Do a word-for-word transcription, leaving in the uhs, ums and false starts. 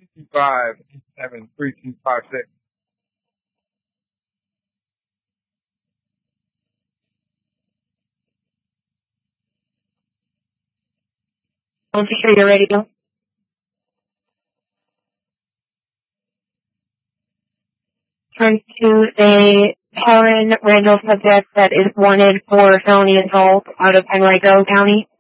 two five seven three two five six. I'm sure you're ready to go. Turn to a Karen Randall subject that is wanted for felony assault out of Henrico County.